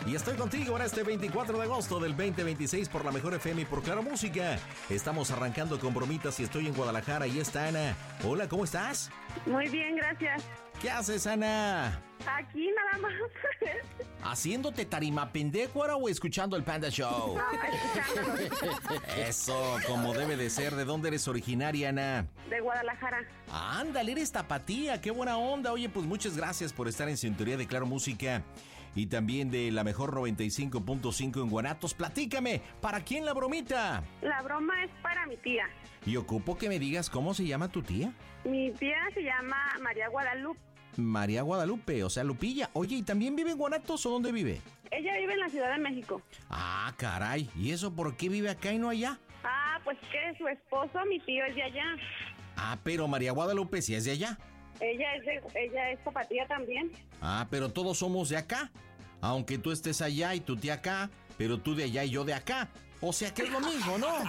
Y estoy contigo en este 24 de agosto del 2026 por la Mejor FM y por Claro Música. Estamos arrancando con bromitas y estoy en Guadalajara y está Ana. Hola, ¿cómo estás? Muy bien, gracias. ¿Qué haces, Ana? Aquí nada más. ¿Haciéndote tarima pendecuara o escuchando el Panda Show? No, escuchándolo. Eso, como debe de ser. ¿De dónde eres originaria, Ana? De Guadalajara. Ándale, eres tapatía, qué buena onda. Oye, pues muchas gracias por estar en sintonía de Claro Música y también de la Mejor 95.5 en Guanatos. Platícame, ¿para quién la bromita? La broma es para mi tía. Y ocupo que me digas cómo se llama tu tía. Mi tía se llama María Guadalupe. María Guadalupe, o sea, Lupilla. Oye, ¿y también vive en Guanatos o dónde vive? Ella vive en la Ciudad de México. Ah, caray. ¿Y eso por qué vive acá y no allá? Ah, pues que su esposo, mi tío, es de allá. Ah, pero María Guadalupe sí es de allá. Ella es tapatía también. Ah, pero todos somos de acá. Aunque tú estés allá y tu tía acá, pero tú de allá y yo de acá. O sea que es lo mismo, ¿no?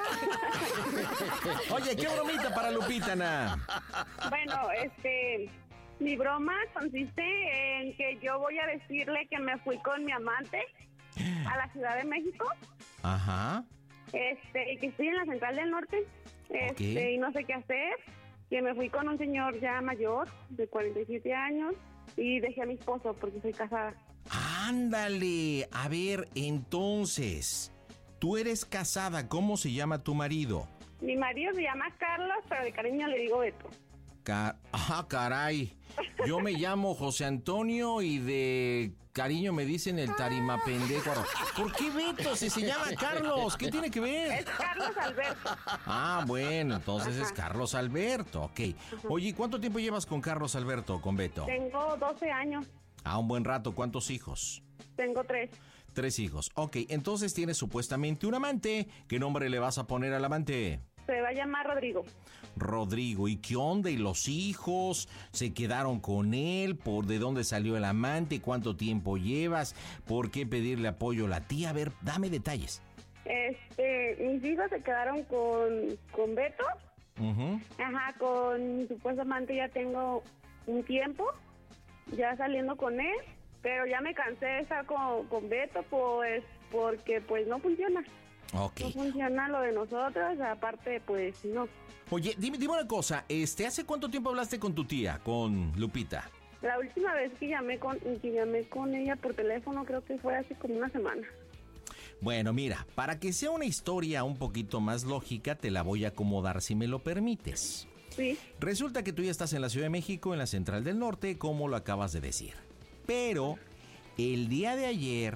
Oye, ¿qué bromita para Lupita, Ana? Bueno, mi broma consiste en que yo voy a decirle que me fui con mi amante a la Ciudad de México. Ajá. Y que estoy en la Central del Norte. Ok. Y no sé qué hacer. Que me fui con un señor ya mayor, de 47 años, y dejé a mi esposo porque soy casada. Ándale. A ver, entonces, tú eres casada, ¿cómo se llama tu marido? Mi marido se llama Carlos, pero de cariño le digo Beto. Caray. Yo me llamo José Antonio y de cariño me dicen el tarima pendejo. ¿Por qué Beto? Si se llama Carlos, ¿qué tiene que ver? Es Carlos Alberto. Ah, bueno, entonces es Carlos Alberto, ok. Oye, ¿y cuánto tiempo llevas con Carlos Alberto o con Beto? Tengo 12 años. Ah, un buen rato. ¿Cuántos hijos? Tengo 3. 3 hijos. Ok, entonces tienes supuestamente un amante. ¿Qué nombre le vas a poner al amante? Se va a llamar Rodrigo. Rodrigo, ¿y qué onda? ¿Y los hijos? ¿Se quedaron con él? ¿Por de dónde salió el amante? ¿Cuánto tiempo llevas? ¿Por qué pedirle apoyo a la tía? A ver, dame detalles. Mis hijos se quedaron con Beto. Uh-huh. Ajá, con mi supuesto amante ya tengo un tiempo, ya saliendo con él, pero ya me cansé de estar con Beto, pues, porque pues no funciona. Ok. No funciona lo de nosotros, aparte pues no. Oye, dime una cosa, ¿hace cuánto tiempo hablaste con tu tía, con Lupita? La última vez que llamé con ella por teléfono creo que fue hace como una semana. Bueno, mira, para que sea una historia un poquito más lógica, te la voy a acomodar si me lo permites. Sí. Resulta que tú ya estás en la Ciudad de México, en la Central del Norte, como lo acabas de decir. Pero el día de ayer,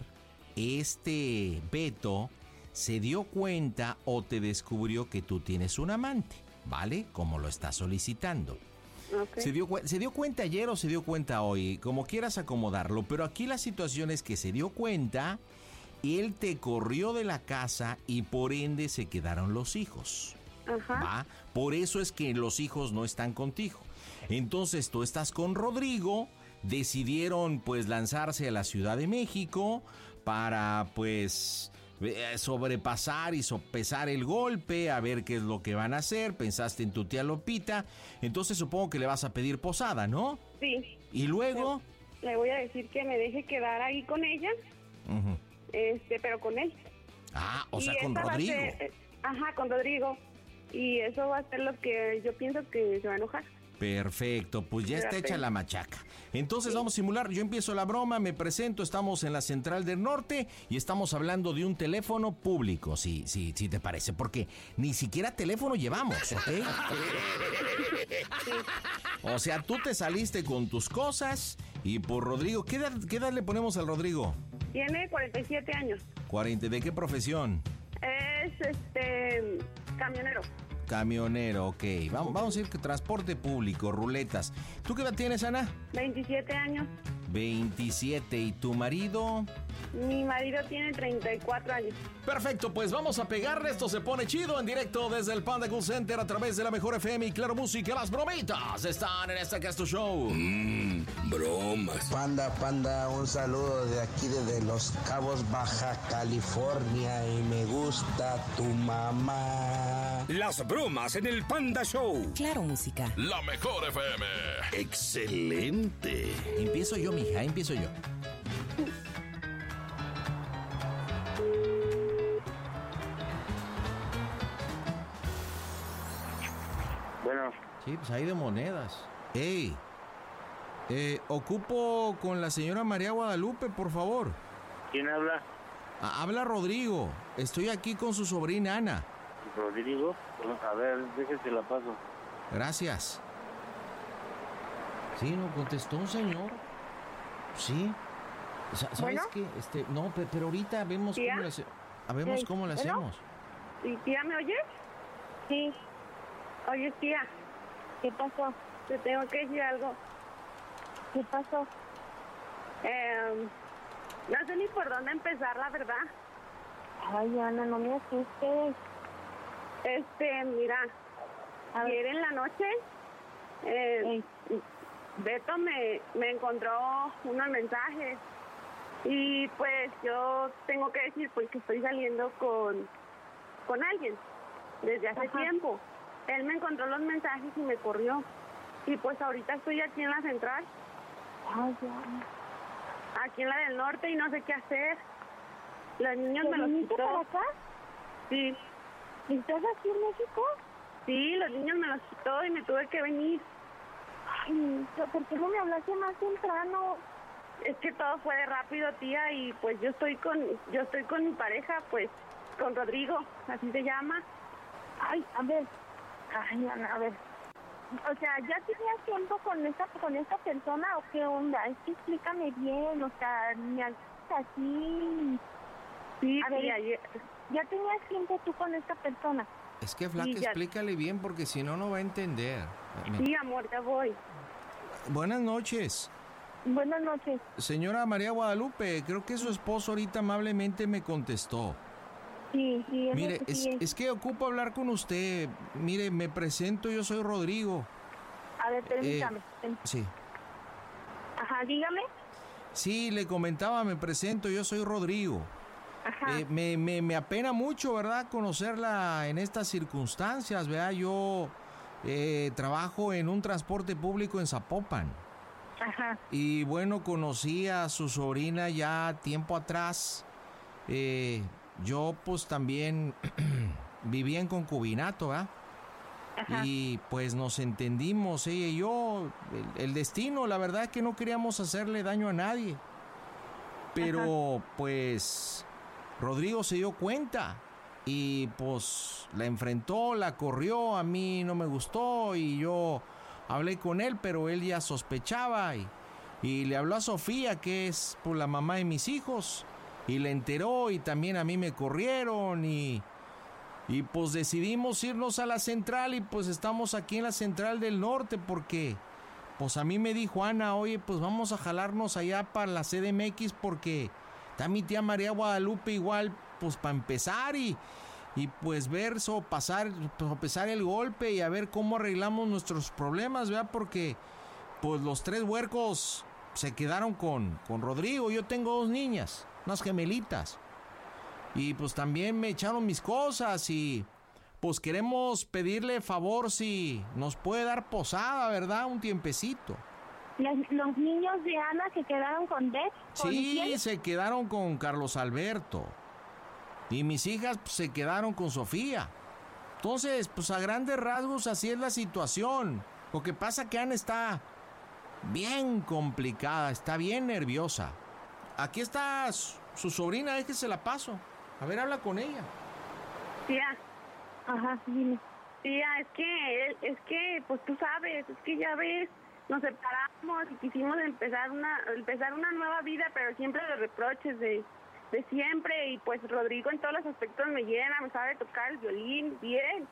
Beto se dio cuenta o te descubrió que tú tienes un amante, ¿vale? Como lo estás solicitando. Okay. ¿Se dio cuenta ayer o se dio cuenta hoy? Como quieras acomodarlo, pero aquí la situación es que se dio cuenta, él te corrió de la casa y por ende se quedaron los hijos. Ajá. ¿Va? Por eso es que los hijos no están contigo. Entonces tú estás con Rodrigo, decidieron pues lanzarse a la Ciudad de México para pues sobrepasar y sopesar el golpe, a ver qué es lo que van a hacer. Pensaste en tu tía Lupita, entonces supongo que le vas a pedir posada, ¿no? Sí. Y luego le voy a decir que me deje quedar ahí con ella, uh-huh. Pero con él. Ah, o sea, Y con esa va a Rodrigo. ser, con Rodrigo. Y eso va a ser lo que yo pienso que se va a enojar. Perfecto, pues ya está hecha la machaca. Entonces Sí. vamos a simular, yo empiezo la broma, me presento, estamos en la Central del Norte y estamos hablando de un teléfono público, sí te parece, porque ni siquiera teléfono llevamos, ¿ok? O sea, tú te saliste con tus cosas y por Rodrigo, ¿qué edad le ponemos al Rodrigo? Tiene 47 años. 40, ¿de qué profesión? Es camionero. Camionero, ok. Vamos a ir que transporte público, ruletas. ¿Tú qué edad tienes, Ana? 27 años. 27. ¿Y tu marido? Mi marido tiene 34 años. Perfecto, pues vamos a pegarle. Esto se pone chido en directo desde el Panda Cool Center a través de la Mejor FM y Claro Música. Las bromitas están en este Casto Show. Bromas. Panda, un saludo de aquí desde Los Cabos, Baja California, y me gusta tu mamá. Las bromas en el Panda Show. Claro Música. La Mejor FM. Excelente. Empiezo yo, mija, empiezo yo. Sí, pues hay de monedas. ¡Ey! Ocupo con la señora María Guadalupe, por favor. ¿Quién habla? Habla Rodrigo. Estoy aquí con su sobrina Ana. ¿Rodrigo? Bueno, a ver, déjese la paso. Gracias. Sí, no contestó un señor. Sí. ¿Sabes ¿Bueno? qué? No, pero ahorita vemos ¿Tía? cómo le hacemos. ¿Y tía, me oyes? Sí. Oye, tía. ¿Qué pasó? Te tengo que decir algo. ¿Qué pasó? No sé ni por dónde empezar, la verdad. Ay, Ana, no me asustes. Mira, ayer en la noche, Beto me encontró unos mensajes y pues yo tengo que decir pues que estoy saliendo con alguien desde hace tiempo. Él me encontró los mensajes y me corrió. Y pues ahorita estoy aquí en la central. Ay, Ana. Aquí en la del norte y no sé qué hacer. Los niños me los viniste quitó. para acá? Sí, ¿Estás aquí en México? sí, los niños me los quitó y me tuve que venir. Ay, ¿por qué no me hablaste más temprano? Es que todo fue de rápido, tía, y pues yo estoy con mi pareja, pues, con Rodrigo, así se llama. Ay, a ver. Ay, Ana, a ver. O sea, ¿ya tenías tiempo con esta persona o qué onda? Es que explícame bien, o sea, me hagas así. Sí, A ver, tía, ¿ya tenías tiempo tú con esta persona? Es que, Flaca, Sí, ya. explícale bien porque si no, no va a entender. sí, amor, ya voy. Buenas noches. Buenas noches. Señora María Guadalupe, creo que su esposo ahorita amablemente me contestó. Sí, Mire, es que ocupo hablar con usted. Mire, me presento, yo soy Rodrigo. A ver, permítame. Sí. Ajá, dígame. Sí, le comentaba, me presento, yo soy Rodrigo. Ajá. Me apena mucho, ¿verdad?, conocerla en estas circunstancias, ¿verdad? Yo trabajo en un transporte público en Zapopan. Ajá. Y bueno, conocí a su sobrina ya tiempo atrás. Yo pues también vivía en concubinato, ¿verdad? Ajá. Y pues nos entendimos, ella y yo. El destino, la verdad es que no queríamos hacerle daño a nadie. Pero pues Rodrigo se dio cuenta y pues la enfrentó, la corrió, a mí no me gustó y yo hablé con él, pero él ya sospechaba y le habló a Sofía, que es pues, la mamá de mis hijos, y le enteró y también a mí me corrieron y pues decidimos irnos a la central y pues estamos aquí en la central del norte porque pues a mí me dijo Ana, oye, pues vamos a jalarnos allá para la CDMX porque está mi tía María Guadalupe igual, pues para empezar y pues ver sopesar el golpe y a ver cómo arreglamos nuestros problemas, ¿verdad? Porque pues los tres huercos se quedaron con Rodrigo. Yo tengo 2 niñas, unas gemelitas. Y pues también me echaron mis cosas y pues queremos pedirle favor si nos puede dar posada, ¿verdad? Un tiempecito. Los niños de Ana se quedaron con Beth. Sí, se quedaron con Carlos Alberto. Y mis hijas pues, se quedaron con Sofía. Entonces, pues a grandes rasgos así es la situación. Lo que pasa que Ana está bien complicada, está bien nerviosa. Aquí está su sobrina, déjese la paso. A ver, habla con ella. Tía, Ajá, dime. tía, es que, pues tú sabes, es que ya ves, nos separamos y quisimos empezar una nueva vida, pero siempre los reproches de siempre, y pues Rodrigo en todos los aspectos me llena, me sabe tocar el violín bien.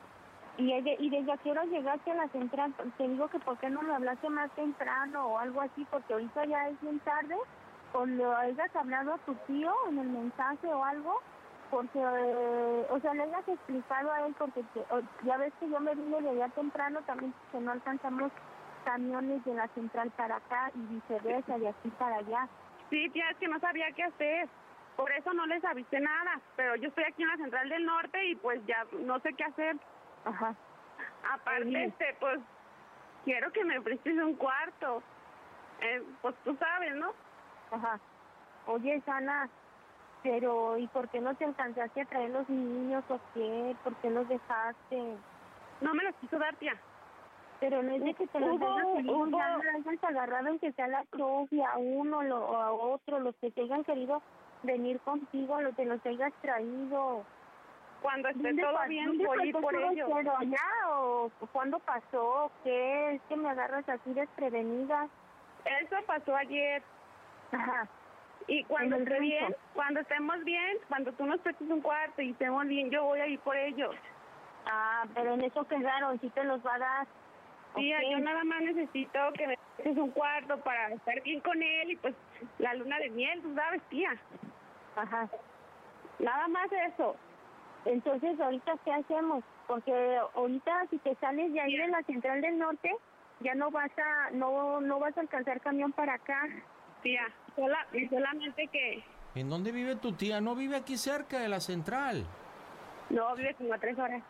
Y desde a qué hora llegaste a la central, te digo que por qué no me hablaste más temprano o algo así, porque ahorita ya es bien tarde, o le hayas hablado a tu tío en el mensaje o algo, porque, o sea, le hayas explicado a él, porque ya ves que yo me vine de allá temprano también, que no alcanzamos camiones de la central para acá y viceversa, de aquí para allá. Sí, tía, es que no sabía qué hacer, por eso no les avisé nada, pero yo estoy aquí en la central del norte y pues ya no sé qué hacer. Ajá. Aparte, pues, quiero que me prestes un cuarto. Pues tú sabes, ¿no? Ajá. Oye, Sana, pero ¿y por qué no te alcanzaste a traer los niños o qué? ¿Por qué los dejaste? No me los quiso dar, tía. Pero no es de que te los hayas querido, ya no hayas agarrado en que sea la profe, a uno o a otro, los que te hayan querido venir contigo, te los hayas traído. Cuando esté todo bien, voy a ir por ellos. ¿Pero ya o cuándo pasó? ¿Qué? Es que me agarras así desprevenida. Eso pasó ayer. Ajá. Y cuando esté bien, cuando estemos bien, cuando tú nos prestes un cuarto y estemos bien, yo voy a ir por ellos. Ah, pero en eso quedaron, sí te los va a dar. Tía, Okay. yo nada más necesito que me prestes un cuarto para estar bien con él y pues la luna de miel, tú sabes, tía. Ajá. Nada más eso. Entonces, ¿ahorita qué hacemos? Porque ahorita si te sales de ahí de la Central del Norte, ya no vas a alcanzar camión para acá. Tía, solamente que... ¿En dónde vive tu tía? No vive aquí cerca de la central. No, vive como a 3 horas.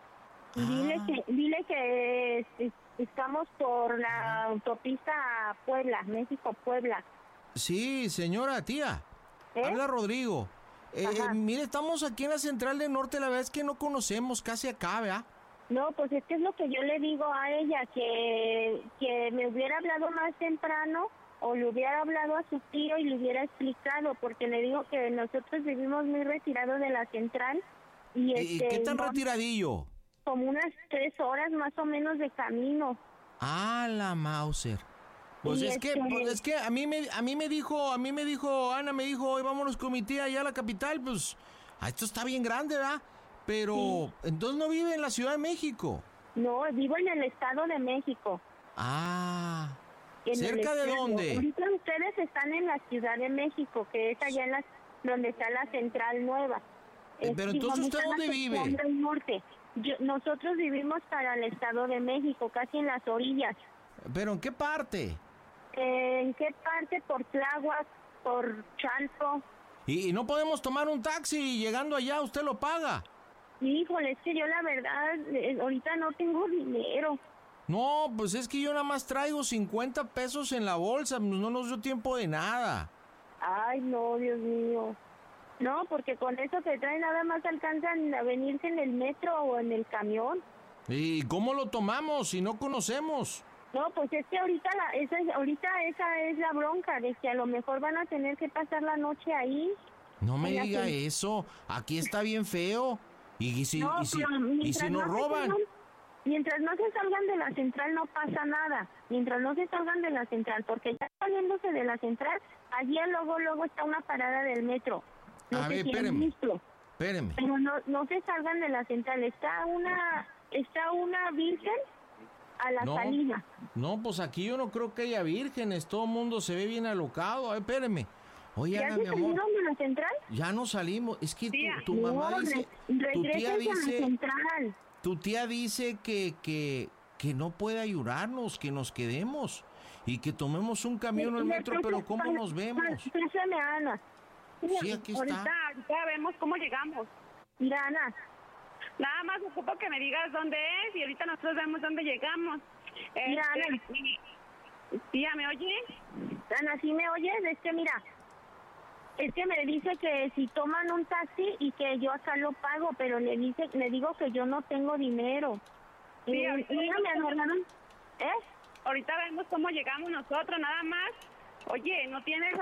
Dile que estamos por la autopista Puebla, México-Puebla. Sí, señora, tía. Habla Rodrigo. Mire, estamos aquí en la Central del Norte, la verdad es que no conocemos casi acá, ¿verdad? No, pues es que es lo que yo le digo a ella, que me hubiera hablado más temprano o le hubiera hablado a su tío y le hubiera explicado, porque le digo que nosotros vivimos muy retirados de la central. ¿Y qué tan retiradillo? Como unas 3 horas más o menos de camino. Ah, la Mauser. Pues es que a mí me dijo Ana, me dijo, hoy vámonos con mi tía allá a la capital, pues, esto está bien grande, ¿verdad? Pero, entonces no vive en la Ciudad de México. No, vivo en el Estado de México. Ah, ¿cerca de dónde? Ahorita ustedes están en la Ciudad de México, que es allá donde está la Central Nueva. Pero entonces, ¿usted dónde vive? Del norte. Nosotros vivimos para el Estado de México, casi en las orillas. ¿Pero en qué parte? ¿En qué parte? Por Tláhuac, por Chalco. ¿Y no podemos tomar un taxi y llegando allá usted lo paga? Híjole, es que yo la verdad, ahorita no tengo dinero. No, pues es que yo nada más traigo 50 pesos en la bolsa, pues no nos dio tiempo de nada. Ay, no, Dios mío. No, porque con eso que traen nada más alcanzan a venirse en el metro o en el camión. ¿Y cómo lo tomamos si no conocemos? No, pues es que ahorita esa es la bronca, de que a lo mejor van a tener que pasar la noche ahí. No me diga eso, aquí está bien feo. ¿Y si nos roban? Mientras no se salgan de la central no pasa nada. Mientras no se salgan de la central, porque ya saliéndose de la central, allí luego está una parada del metro. No a ver, espéreme. Pero no se salgan de la central. Está una virgen a la salida. No, pues aquí yo no creo que haya vírgenes. Todo el mundo se ve bien alocado. A ver, espéreme. Oye, ¿Ya Ana, se mi amor. salieron de la central? Ya no salimos. Es que Tía, tu mamá dice... Regresen a la central. Tu tía dice que no puede ayudarnos, que nos quedemos y que tomemos un camión o el metro, pero ¿cómo nos vemos? Pásame a Ana. Sí, aquí está. Ahorita vemos cómo llegamos. Mira, Ana. Nada más ocupo que me digas dónde es y ahorita nosotros vemos dónde llegamos. Mira, Ana. Tía, ¿me oye? Ana, ¿sí me oyes? Es que me dice que si toman un taxi y que yo acá lo pago, pero le digo que yo no tengo dinero. Sí, me agarraron. Ahorita vemos cómo llegamos nosotros, nada más. Oye, ¿no tienes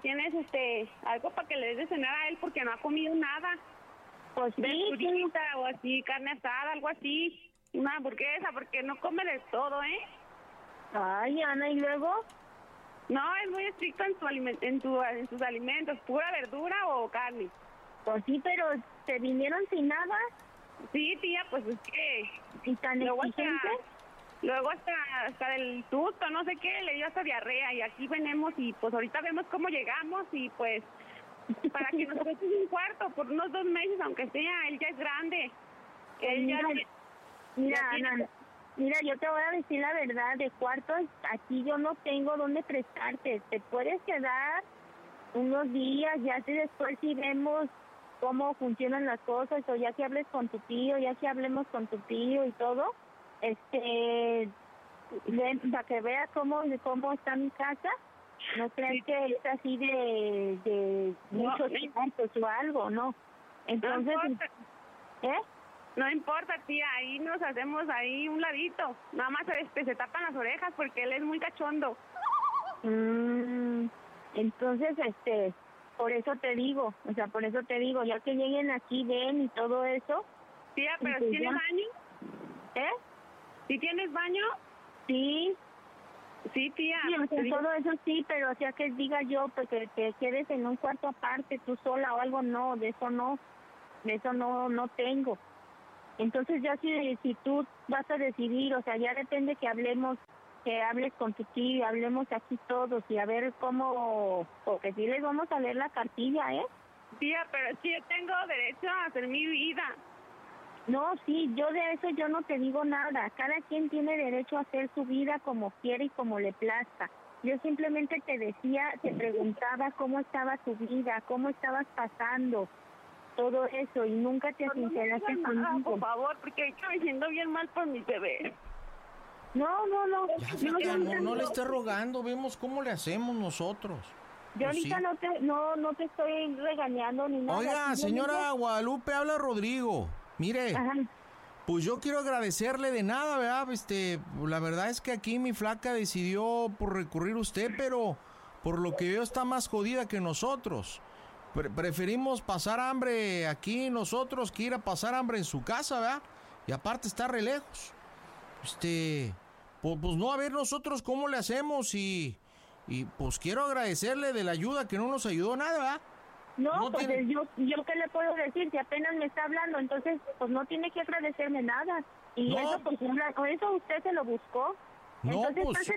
algo para que le des de cenar a él porque no ha comido nada? Pues sí, o así, carne asada, algo así. Una hamburguesa, porque no come de todo, ¿eh? Ay, Ana, ¿y luego? No, es muy estricto en sus alimentos, pura verdura o carne. Pues sí, pero ¿te vinieron sin nada? Sí, tía, pues es que... ¿Y tan exigente? Luego hasta del susto, no sé qué, le dio hasta diarrea y aquí venimos y pues ahorita vemos cómo llegamos y pues para que nos prestes un cuarto por unos 2 meses, aunque sea, él ya es grande. Mira, yo te voy a decir la verdad, de cuartos aquí yo no tengo dónde prestarte. Te puedes quedar unos días, ya después si vemos cómo funcionan las cosas, o ya que hables con tu tío, ya que hablemos con tu tío y todo, para que veas cómo está mi casa. No creas que es así de muchos cuartos o algo, ¿no? Entonces, No importa, tía, ahí nos hacemos ahí un ladito. Nada más se tapan las orejas porque él es muy cachondo. Entonces, por eso te digo, ya que lleguen aquí, ven y todo eso. Tía, ¿pero pues tienes ya. baño? ¿Sí tienes baño? Sí. Sí, tía. Sí, o sea, todo eso sí, pero o sea que diga yo, pues que te quedes en un cuarto aparte tú sola o algo, no, de eso no tengo. Entonces ya si tú vas a decidir, o sea, ya depende que hables con tu tío, hablemos aquí todos y a ver cómo, porque sí les vamos a leer la cartilla, Tía, pero sí yo tengo derecho a hacer mi vida. No, sí, yo de eso yo no te digo nada. Cada quien tiene derecho a hacer su vida como quiere y como le plazca. Yo simplemente te preguntaba cómo estaba tu vida, cómo estabas pasando, todo eso, y nunca te sinceraste conmigo. Por favor, porque ahorita me siento bien mal por mi bebé. No. Ya, no le estés rogando, vemos cómo le hacemos nosotros. Yo Pues ahorita sí. no te estoy regañando ni nada. Oiga, señora Guadalupe, habla Rodrigo. Mire, Ajá. pues yo quiero agradecerle de nada, ¿verdad? La verdad es que aquí mi flaca decidió por recurrir a usted, pero por lo que veo está más jodida que nosotros. Preferimos pasar hambre aquí nosotros que ir a pasar hambre en su casa, ¿verdad? Y aparte está re lejos. Pues no, a ver nosotros cómo le hacemos y pues quiero agradecerle de la ayuda que no nos ayudó nada, ¿verdad? No, pues yo qué le puedo decir, si apenas me está hablando, entonces pues no tiene que agradecerme nada. Y No. eso pues eso usted se lo buscó. No, Entonces pues